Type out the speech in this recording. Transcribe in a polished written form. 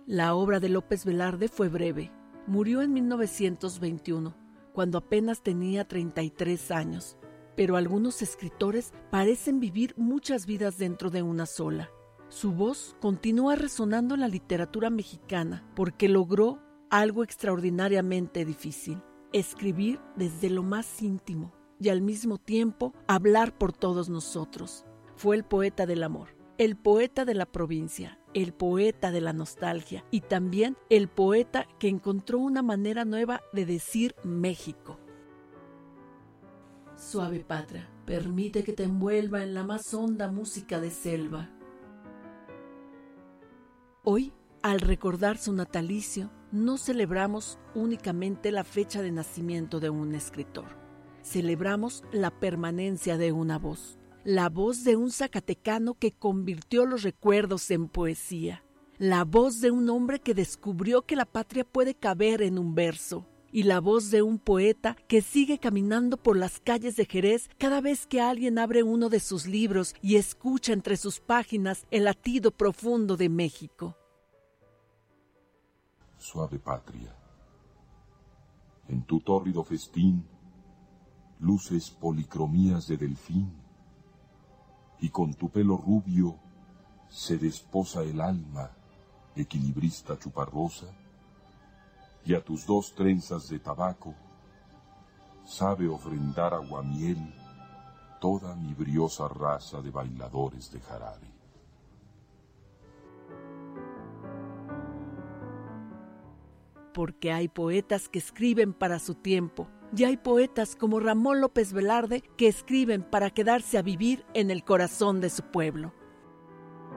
La obra de López Velarde fue breve. Murió en 1921, cuando apenas tenía 33 años. Pero algunos escritores parecen vivir muchas vidas dentro de una sola. Su voz continúa resonando en la literatura mexicana porque logró algo extraordinariamente difícil: escribir desde lo más íntimo y al mismo tiempo hablar por todos nosotros. Fue el poeta del amor, el poeta de la provincia, el poeta de la nostalgia y también el poeta que encontró una manera nueva de decir México. Suave patria, permite que te envuelva en la más honda música de selva. Hoy, al recordar su natalicio, no celebramos únicamente la fecha de nacimiento de un escritor. Celebramos la permanencia de una voz, la voz de un zacatecano que convirtió los recuerdos en poesía, la voz de un hombre que descubrió que la patria puede caber en un verso, y la voz de un poeta que sigue caminando por las calles de Jerez cada vez que alguien abre uno de sus libros y escucha entre sus páginas el latido profundo de México. Suave patria, en tu tórrido festín luces policromías de delfín, y con tu pelo rubio se desposa el alma, equilibrista chuparrosa, y a tus 2 trenzas de tabaco sabe ofrendar aguamiel toda mi briosa raza de bailadores de jarabe. Porque hay poetas que escriben para su tiempo, y hay poetas como Ramón López Velarde que escriben para quedarse a vivir en el corazón de su pueblo.